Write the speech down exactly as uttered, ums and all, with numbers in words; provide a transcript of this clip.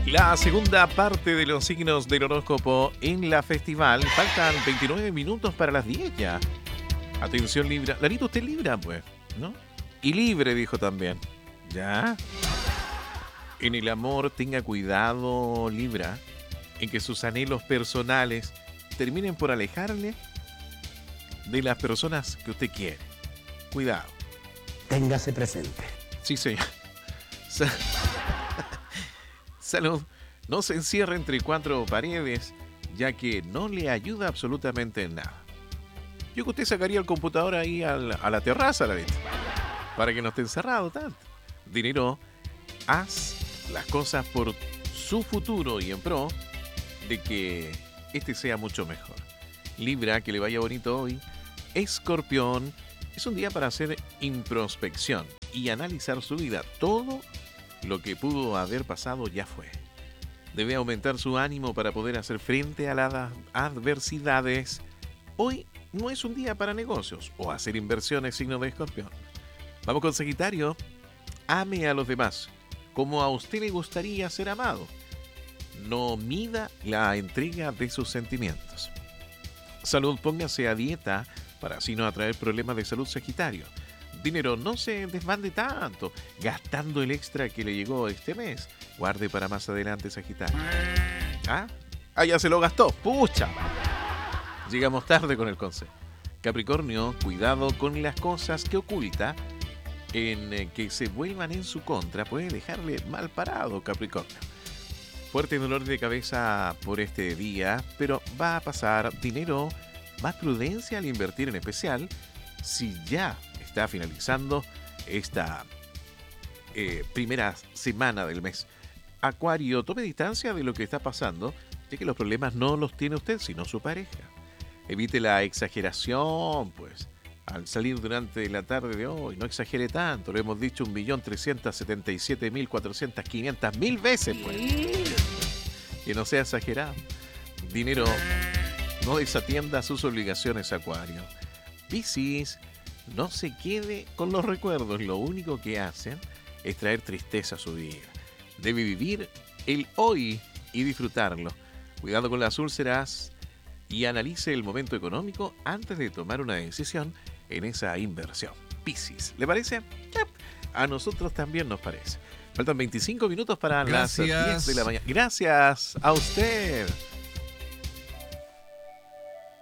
La segunda parte de los signos del horóscopo en la festival. Faltan veintinueve minutos para las diez ya. Atención Libra. Larito, usted Libra, pues, ¿no? Y libre, dijo también. ¿Ya? En el amor tenga cuidado, Libra, en que sus anhelos personales terminen por alejarle de las personas que usted quiere. Cuidado. Téngase presente. Sí, señor. Sa- Salud. No se encierre entre cuatro paredes, ya que no le ayuda absolutamente en nada. Yo que usted sacaría el computador ahí al- a la terraza, la vez, para que no esté encerrado tanto. Dinero, haz las cosas por su futuro y en pro de que este sea mucho mejor. Libra, que le vaya bonito hoy. Escorpión, es un día para hacer introspección y analizar su vida. Todo lo que pudo haber pasado ya fue. Debe aumentar su ánimo para poder hacer frente a las adversidades. Hoy no es un día para negocios o hacer inversiones, signo de Escorpión. Vamos con Sagitario. Ame a los demás como a usted le gustaría ser amado. No mida la entrega de sus sentimientos. Salud, póngase a dieta para así no atraer problemas de salud, Sagitario. Dinero, no se desbande tanto, gastando el extra que le llegó este mes. Guarde para más adelante, Sagitario. ¿Ah? Ah, ya se lo gastó. ¡Pucha! Llegamos tarde con el consejo. Capricornio, cuidado con las cosas que oculta. En eh, que se vuelvan en su contra puede dejarle mal parado, Capricornio. Fuerte dolor de cabeza por este día, pero va a pasar. Dinero, más prudencia al invertir, en especial si ya está finalizando esta eh, primera semana del mes. Acuario, tome distancia de lo que está pasando, ya que los problemas no los tiene usted, sino su pareja. Evite la exageración, pues. Al salir durante la tarde de hoy, no exagere tanto, lo hemos dicho un millón trescientos setenta y siete mil cuatrocientos quinientas mil veces, pues. Que no sea exagerado. Dinero, no desatienda sus obligaciones, Acuario. Piscis, no se quede con los recuerdos, lo único que hacen es traer tristeza a su vida. Debe vivir el hoy y disfrutarlo. Cuidado con las úlceras y analice el momento económico antes de tomar una decisión en esa inversión. Piscis, ¿le parece? Yep. A nosotros también nos parece. Faltan veinticinco minutos para Gracias. las diez de la mañana. Gracias a usted.